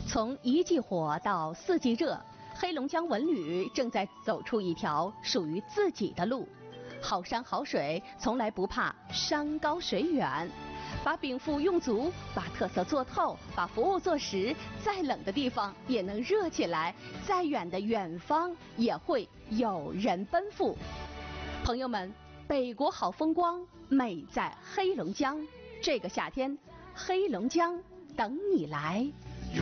从一季火到四季热，黑龙江文旅正在走出一条属于自己的路。好山好水，从来不怕山高水远。把禀赋用足，把特色做透，把服务做实，再冷的地方也能热起来，再远的远方也会有人奔赴。朋友们，北国好风光，美在黑龙江。这个夏天，黑龙江等你来。